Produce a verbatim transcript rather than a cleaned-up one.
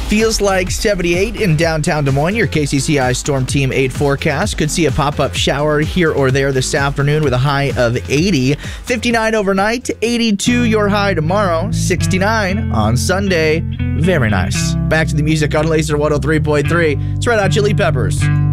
Feels like seventy-eight in downtown Des Moines. Your K C C I Storm Team eight forecast. Could see a pop-up shower here or there this afternoon with a high of eighty. fifty-nine overnight, eighty-two your high tomorrow, sixty-nine on Sunday. Very nice. Back to the music on Laser one oh three point three. It's Red Hot Chili Peppers.